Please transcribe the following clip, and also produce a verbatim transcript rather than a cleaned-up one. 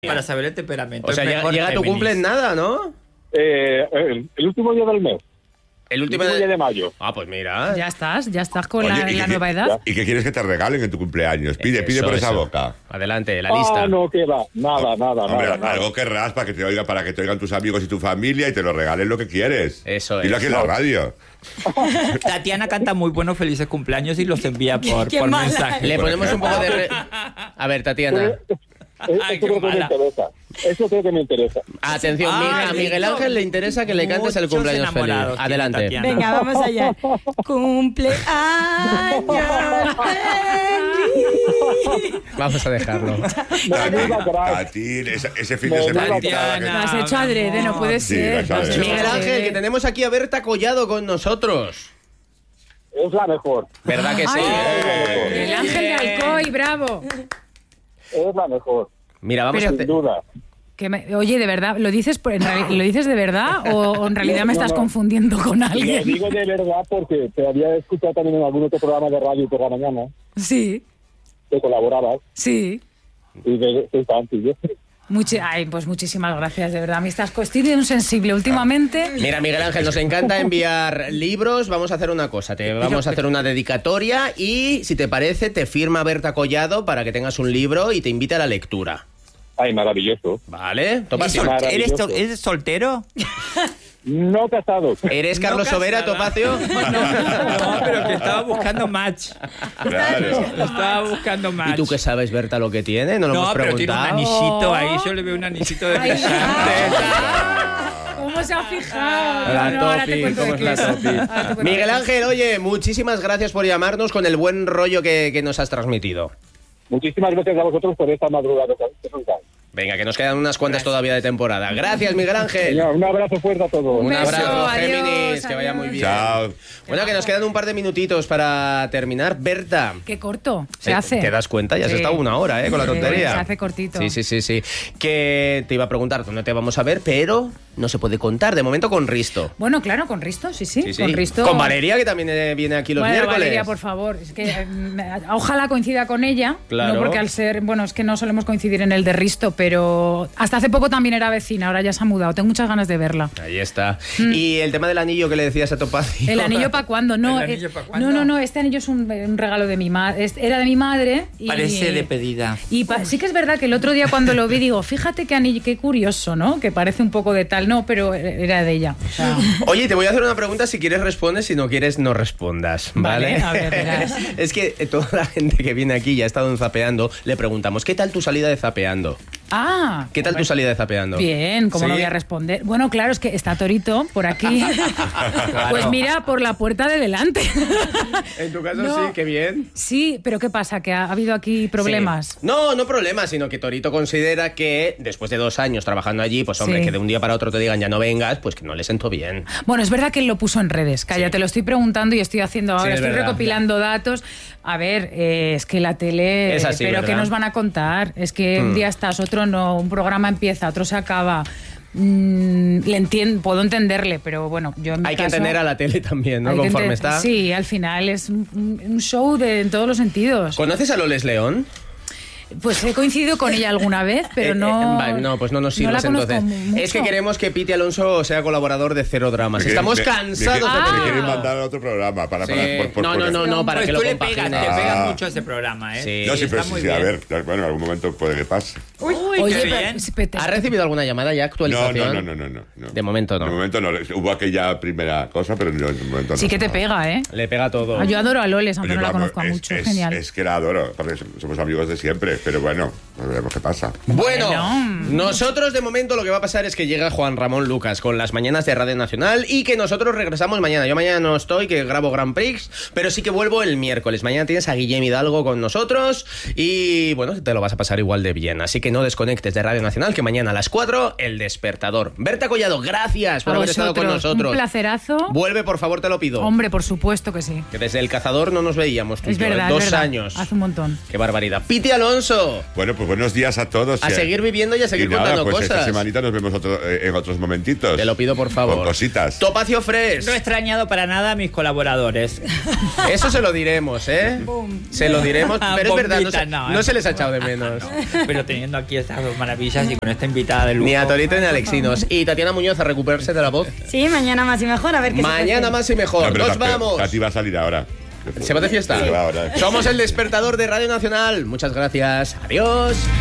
Para saber el temperamento. O sea, llega, llega tu cumple en nada, ¿no? Eh, el, el último día del mes. El último, el último de... día de mayo. Ah, pues mira. Ya estás, ya estás con Oye, la, ¿y la qué- nueva edad. ¿Y qué quieres que te regalen en tu cumpleaños? Pide, Eso, pide por esa eso. boca. Adelante, la lista. Ah, no, que va. Nada, nada, Hombre, nada. nada. algo querrás para que te oigan, para que te oigan tus amigos y tu familia y te lo regalen lo que quieres. Eso Dilo es. aquí en la radio. Tatiana canta muy buenos felices cumpleaños y los envía por, Qué por mala. mensaje. Le ponemos un poco de... Re... A ver, Tatiana. Eh, Ay, Eso qué creo que me mala. interesa. Eso creo que me interesa. Atención, Ay, Miguel- a Miguel Ángel le interesa que le cantes el Muchos cumpleaños feliz. enamorados tiene Adelante. Tatiana. Venga, vamos allá. Cumpleaños feliz. Vamos a dejarlo. Tati, Menuda crack. Tati, ese, ese fin de Menuda semana. Tatiana. Lo has hecho adrede, no puede Sí, ser. lo has hecho Lo has adrede. hecho Miguel adrede. Ángel, que tenemos aquí a Berta Collado con nosotros. Es la mejor. ¿Verdad que sí? Ay, el ángel de Alcoy, bravo. Es la mejor. Mira, vamos Pero- a Sin hacer... duda. Que me- oye, ¿de verdad? ¿Lo dices, por- en reali- ¿Lo dices de verdad o, o en realidad me No, estás no. confundiendo con Lo alguien? digo de verdad porque te había escuchado también en algún otro programa de radio por la mañana Sí, que colaborabas sí. y de soy fan tuyo. Muchi- Ay, pues muchísimas gracias, de verdad. A mí estás co- estoy bien sensible últimamente. Mira, Miguel Ángel, nos encanta enviar libros. Vamos a hacer una cosa. Te vamos a hacer una dedicatoria y, si te parece, te firma Berta Collado para que tengas un libro y te invite a la lectura. Ay, maravilloso. ¿Vale? ¿Eres, Topacio. sol- eres Maravilloso. sol- eres soltero? No casado. ¿Eres Carlos No Sobera, casada. Topacio? No, pero que estaba buscando match. Claro. Estaba buscando match. ¿Y tú qué sabes, Berta, lo que tiene? No lo No, hemos pero tiene un preguntado. anillito ahí. Yo le veo un anillito de Ay, brillante. ¿Cómo se ha fijado? La No, no, ahora te Topi, cuento ¿cómo de es la qué es. Topi? Ahora te cuento Miguel de qué es. Ángel, oye, muchísimas gracias por llamarnos con el buen rollo que, que nos has transmitido. Muchísimas gracias a vosotros por esta madrugada. que nunca. Venga, que nos quedan unas cuantas todavía de temporada. Gracias, Miguel Ángel. Señor, un abrazo fuerte a todos. Un beso, abrazo, adiós, Géminis, que vaya muy adiós. bien. Chao. Bueno, que nos quedan un par de minutitos para terminar. Berta. Qué corto se Eh, hace. ¿Te das cuenta? Ya has Sí. estado una hora, ¿eh? Con la Sí, tontería. se hace cortito. Sí, sí, sí, sí. Que te iba a preguntar dónde te vamos a ver, pero no se puede contar. De momento con Risto. Bueno, claro, con Risto, sí, sí. Sí, sí. Con Risto. Con Valeria, que también eh, viene aquí los Bueno, miércoles. Valeria, por favor. Es que eh, me- ojalá coincida con ella. Claro. No porque al ser, bueno, es que no solemos coincidir en el de Risto, pero hasta hace poco también era vecina, ahora ya se ha mudado. Tengo muchas ganas de verla. Ahí está. Y el tema del anillo que le decías a Topacio. Mm. ¿El anillo para cuándo? No, ¿El anillo eh, pa' cuándo? no, no, no, este anillo es un, un regalo de mi madre. Era de mi madre. Y, Parece de pedida. Y pa- sí que es verdad que el otro día cuando lo vi digo, fíjate qué anillo, qué curioso, ¿no? Que parece un poco de tal, no, pero era de ella. O sea, Oye, te voy a hacer una pregunta, si quieres respondes, si no quieres no respondas, ¿vale? Vale, a ver, verás. Es que toda la gente que viene aquí y ha estado en Zapeando, le preguntamos, ¿qué tal tu salida de Zapeando? ah, ¿Qué tal tu salida de Zapeando? Bien, ¿cómo no ¿Sí? voy a responder? Bueno, claro, es que está Torito por aquí. Pues mira, por la puerta de delante. En tu caso No. sí, qué bien. Sí, pero ¿qué pasa? ¿Que ha habido aquí problemas? Sí. No, no problemas, sino que Torito considera que después de dos años trabajando allí, pues hombre, Sí. que de un día para otro te digan ya no vengas, pues que no le sentó bien. Bueno, es verdad que él lo puso en redes. Calla, Sí. te lo estoy preguntando y estoy haciendo ahora, Sí, es estoy verdad. recopilando datos. A ver, eh, es que la tele... Es así, pero ¿verdad? ¿qué nos van a contar? Es que un Mm. día estás, otro no, un programa empieza, otro se acaba. Mm, le entiendo, puedo entenderle, pero bueno, yo en mi Hay que caso- entender a la tele también, ¿no? hay que Conforme enten- está. Sí, al final es un, un show de, en todos los sentidos. ¿Conoces a Loles León? Pues he coincidido con ella alguna vez, pero Eh, no... eh, vale, no, pues no nos no la sirves conozco entonces. mucho. Es que queremos que Piti Alonso sea colaborador de Cero Dramas. Me Estamos quieren- me- cansados me, de quieren- me pedirlo. quieren mandar a otro programa para, Sí. para- por- por- No, no, por- no, no, para Pues que lo tú le pegas, compagines. te Ah. pegas mucho a ese programa, ¿eh? Sí. No, sí, pero Está sí, muy sí, a bien. ver, bueno, en algún momento puede que pase. Uy, Oye, qué pero- bien. espérate, ¿Has recibido alguna llamada ya, No, actualización? no, no, no, no, no. De momento no. De momento no. Hubo aquella primera cosa, pero yo de momento no. Sí que te pega, ¿eh? Le pega todo. Ah, yo adoro a Loles, aunque Oye, no la vamos, conozco a es- mucho. es- Genial. Es que la adoro, porque somos amigos de siempre, pero bueno, pues veremos qué pasa. Bueno, Bueno. nosotros de momento lo que va a pasar es que llega Juan Ramón Lucas con las mañanas de Radio Nacional y que nosotros regresamos mañana. Yo mañana no estoy, que grabo Grand Prix, pero sí que vuelvo el miércoles. Mañana tienes a Guillem Hidalgo con nosotros y bueno, te lo vas a pasar igual de bien. Así que no desconectes de Radio Nacional, que mañana a las cuatro, El Despertador. Berta Collado, gracias por A haber estado con vosotros, nosotros. un placerazo. Vuelve, por favor, te lo pido. Hombre, por supuesto que sí. Que desde El Cazador no nos veíamos tú y Es yo, verdad, ¿eh? es Dos verdad. años. Hace un montón. Qué barbaridad. Piti Alonso. Alonso. Bueno, pues buenos días a todos. A y seguir viviendo y a seguir y nada, contando pues cosas. Esta semanita nos vemos otro, eh, en otros momentitos. Te lo pido, por favor. Con cositas. Topacio Fresh. No he extrañado para nada a mis colaboradores. Eso se lo diremos, ¿eh? Se lo diremos, pero es verdad, no se, no, no eh. se les ha echado de menos. No, pero teniendo aquí estas dos maravillas y con esta invitada de lujo. Ni a Torito ni a Alexinos. Y Tatiana Muñoz a recuperarse de la voz. Sí, mañana más y mejor, a ver qué se Mañana cuece. más y mejor. No, pero Nos Tati- vamos. Tati va a salir ahora. ¿Se va de fiesta? Se va ahora. Somos el despertador de Radio Nacional. Muchas gracias. Adiós.